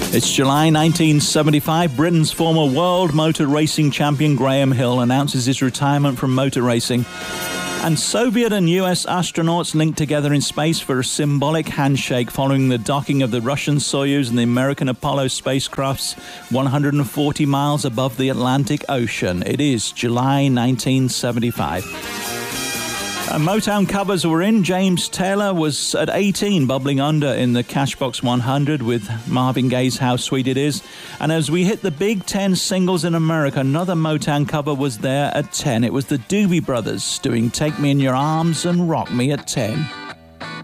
It's July 1975. Britain's former world motor racing champion Graham Hill announces his retirement from motor racing. And Soviet and US astronauts linked together in space for a symbolic handshake following the docking of the Russian Soyuz and the American Apollo spacecrafts 140 miles above the Atlantic Ocean. It is July 1975. Motown covers were in. James Taylor was at 18, bubbling under in the Cashbox 100 with Marvin Gaye's How Sweet It Is. And as we hit the Big 10 singles in America, another Motown cover was there at 10. It was the Doobie Brothers doing Take Me in Your Arms and Rock Me at 10.